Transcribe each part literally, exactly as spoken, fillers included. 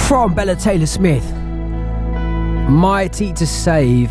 From Bella Taylor Smith, mighty to save.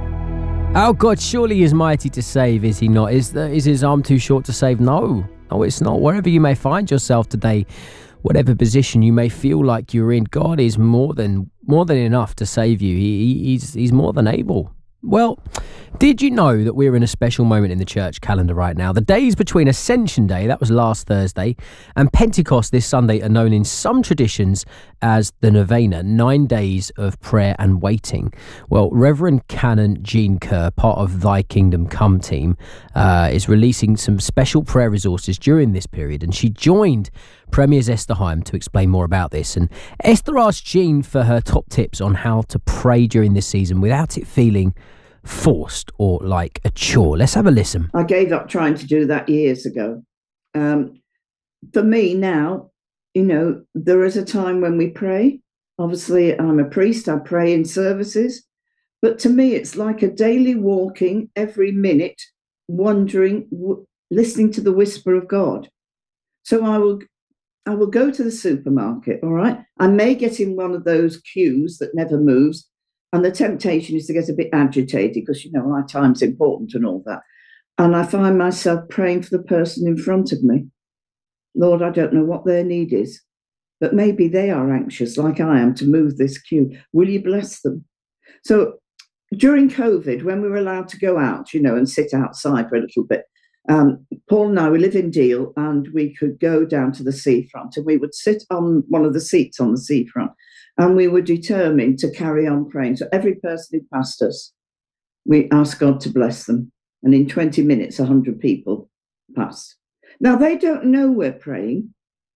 Our God surely is mighty to save, is he not? Is, the, is his arm too short to save? No, no, it's not. Wherever you may find yourself today, whatever position you may feel like you're in, God is more than more than enough to save you. He, he's, he's more than able. Well, did you know that we're in a special moment in the church calendar right now? The days between Ascension Day, that was last Thursday, and Pentecost this Sunday are known in some traditions as the Novena, nine days of prayer and waiting. Well, Reverend Canon Jean Kerr, part of Thy Kingdom Come team, uh, is releasing some special prayer resources during this period, and she joined Premier's Esther Heim to explain more about this. And Esther asked Jean for her top tips on how to pray during this season without it feeling forced or like a chore. Let's have a listen. I gave up trying to do that years ago. Um, for me now, you know, there is a time when we pray. Obviously, I'm a priest. I pray in services. But to me, it's like a daily walking every minute, wondering, w- listening to the whisper of God. So I will I will go to the supermarket, all right? I may get in one of those queues that never moves, and the temptation is to get a bit agitated because, you know, my time's important and all that. And I find myself praying for the person in front of me. Lord, I don't know what their need is, but maybe they are anxious like I am to move this queue. Will you bless them? So during COVID, when we were allowed to go out, you know, and sit outside for a little bit, um, Paul and I, we live in Deal, and we could go down to the seafront, and we would sit on one of the seats on the seafront, and we were determined to carry on praying. So every person who passed us, we asked God to bless them. And in twenty minutes, one hundred people passed. Now, they don't know we're praying,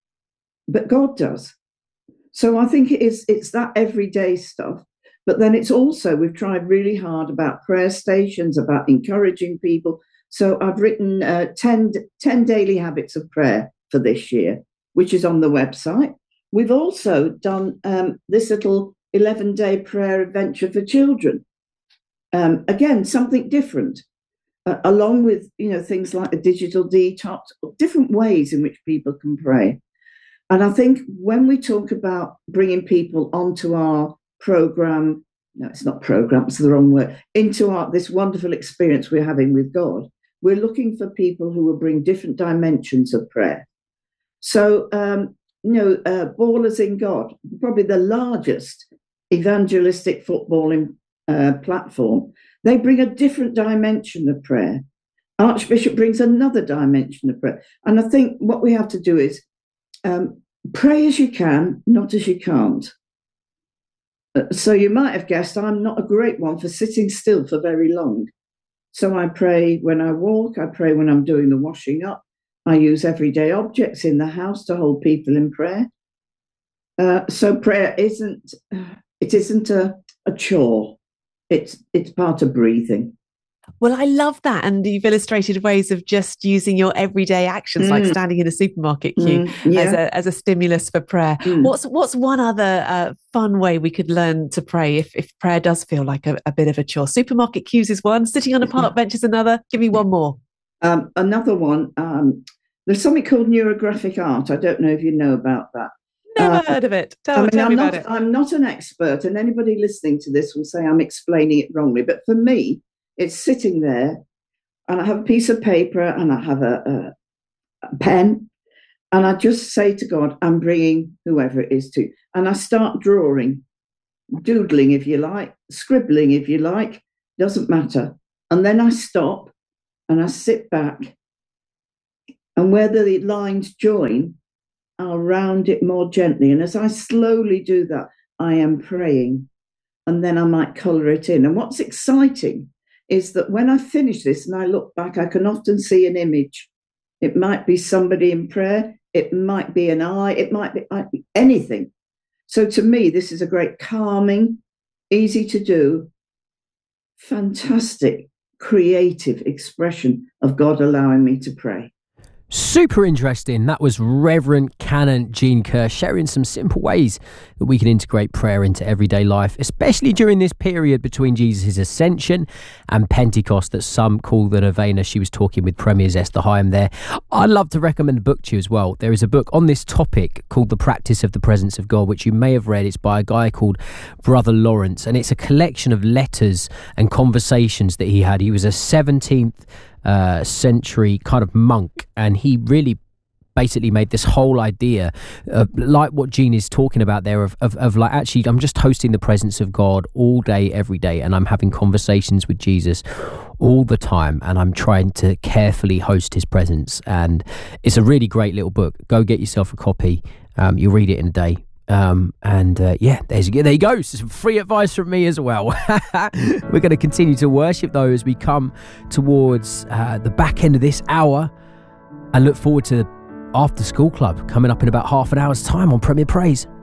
but God does. So I think it is, it's that everyday stuff. But then it's also, we've tried really hard about prayer stations, about encouraging people. So I've written uh, ten, ten daily habits of prayer for this year, which is on the website. We've also done um, this little eleven-day prayer adventure for children. Um, again, something different, uh, along with, you know, things like a digital detox, different ways in which people can pray. And I think when we talk about bringing people onto our program, no, it's not program, it's the wrong word, into our this wonderful experience we're having with God, we're looking for people who will bring different dimensions of prayer. So, um, you know, uh, Ballers in God, probably the largest evangelistic footballing uh, platform, they bring a different dimension of prayer. Archbishop brings another dimension of prayer. And I think what we have to do is um, pray as you can, not as you can't. Uh, so you might have guessed I'm not a great one for sitting still for very long. So I pray when I walk, I pray when I'm doing the washing up. I use everyday objects in the house to hold people in prayer. Uh, so prayer isn't, it isn't a, a chore. It's it's part of breathing. Well, I love that. And you've illustrated ways of just using your everyday actions, mm. like standing in a supermarket queue mm, yeah. as a as a stimulus for prayer. Mm. What's what's one other uh, fun way we could learn to pray if, if prayer does feel like a, a bit of a chore? Supermarket queues is one, sitting on a park bench is another. Give me one more. Um, another one, um, there's something called neurographic art. I don't know if you know about that. Never uh, heard of it. Tell, I mean, tell I'm me not, about it. I'm not an expert, and anybody listening to this will say I'm explaining it wrongly. But for me, it's sitting there, and I have a piece of paper, and I have a, a, a pen, and I just say to God, I'm bringing whoever it is to. And I start drawing, doodling if you like, scribbling if you like, doesn't matter. And then I stop, and I sit back, and where the lines join, I'll round it more gently. And as I slowly do that, I am praying, and then I might colour it in. And what's exciting is that when I finish this and I look back, I can often see an image. It might be somebody in prayer. It might be an eye. It might be, might be anything. So to me, this is a great calming, easy to do, fantastic, creative expression of God allowing me to pray. Super interesting. That was Reverend Canon Gene Kerr sharing some simple ways that we can integrate prayer into everyday life, especially during this period between Jesus' ascension and Pentecost that some call the Novena. She was talking with Premier Esther Hyam there. I'd love to recommend a book to you as well. There is a book on this topic called The Practice of the Presence of God, which you may have read. It's by a guy called Brother Lawrence, and it's a collection of letters and conversations that he had. He was a seventeenth Uh, century kind of monk, and he really basically made this whole idea of, like what Gene is talking about there, of, of, of like, actually I'm just hosting the presence of God all day, every day, and I'm having conversations with Jesus all the time, and I'm trying to carefully host his presence. And it's a really great little book. Go get yourself a copy. Um, you'll read it in a day. Um, and uh, yeah, there's, there you go. Some free advice from me as well. We're going to continue to worship though as we come towards uh, the back end of this hour, and look forward to After School Club coming up in about half an hour's time on Premier Praise.